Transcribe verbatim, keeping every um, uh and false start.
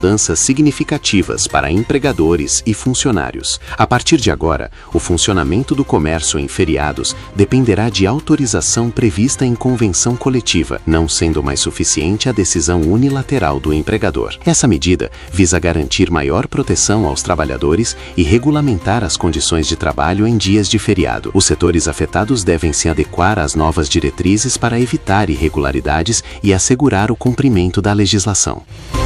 mudanças significativas para empregadores e funcionários. A partir de agora, o funcionamento do comércio em feriados dependerá de autorização prevista em convenção coletiva, não sendo mais suficiente a decisão unilateral do empregador. Essa medida visa garantir maior proteção aos trabalhadores e regulamentar as condições de trabalho em dias de feriado. Os setores afetados devem se adequar às novas diretrizes para evitar irregularidades e assegurar o cumprimento da legislação.